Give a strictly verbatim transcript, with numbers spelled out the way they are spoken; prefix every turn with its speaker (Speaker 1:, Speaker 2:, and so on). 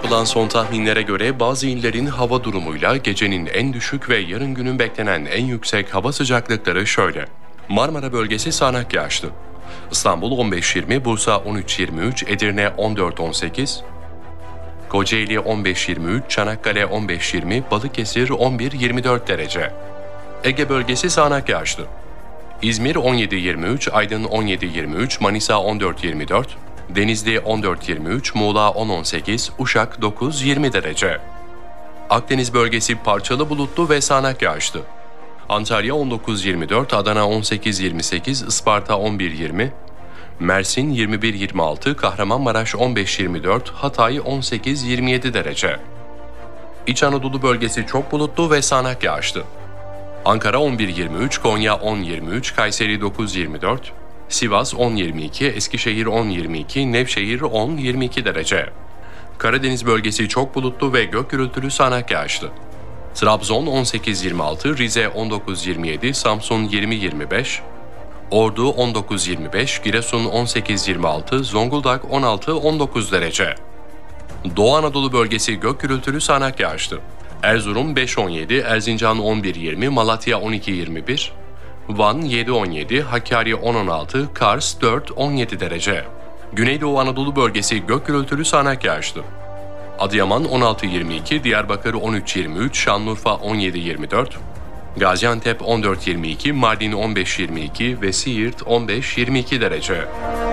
Speaker 1: Yapılan son tahminlere göre bazı illerin hava durumuyla gecenin en düşük ve yarın günün beklenen en yüksek hava sıcaklıkları şöyle. Marmara bölgesi sağanak yağışlı. İstanbul on beş yirmi, Bursa on üç yirmi üç, Edirne on dört on sekiz, Kocaeli on beş yirmi üç, Çanakkale on beş yirmi, Balıkesir on bir yirmi dört derece. Ege bölgesi sağanak yağışlı. İzmir on yedi yirmi üç, Aydın on yedi yirmi üç, Manisa on dört yirmi dört, Denizli on dört yirmi üç, Muğla on on sekiz, Uşak dokuz yirmi derece. Akdeniz bölgesi parçalı bulutlu ve sağanak yağışlı. Antalya on dokuz yirmi dört, Adana on sekiz yirmi sekiz, Isparta on bir yirmi, Mersin yirmi bir yirmi altı, Kahramanmaraş on beş yirmi dört, Hatay on sekiz yirmi yedi derece. İç Anadolu bölgesi çok bulutlu ve sağanak yağışlı. Ankara on bir yirmi üç, Konya on yirmi üç, Kayseri dokuz yirmi dört, Sivas on yirmi iki, Eskişehir on yirmi iki, Nevşehir on yirmi iki derece. Karadeniz bölgesi çok bulutlu ve gök gürültülü sağanak yağışlı. Trabzon on sekiz yirmi altı, Rize on dokuz yirmi yedi, Samsun yirmi yirmi beş, Ordu on dokuz yirmi beş, Giresun on sekiz yirmi altı, Zonguldak on altı on dokuz derece. Doğu Anadolu bölgesi gök gürültülü sağanak yağışlı. Erzurum beş on yedi, Erzincan on bir yirmi, Malatya on iki yirmi bir, Van yedi on yedi, Hakkari on on altı, Kars dört on yedi derece. Güneydoğu Anadolu bölgesi gök gürültülü sağanak yağışlı. Adıyaman on altı yirmi iki, Diyarbakır on üç yirmi üç, Şanlıurfa on yedi yirmi dört, Gaziantep on dört yirmi iki, Mardin on beş yirmi iki ve Siirt on beş yirmi iki derece.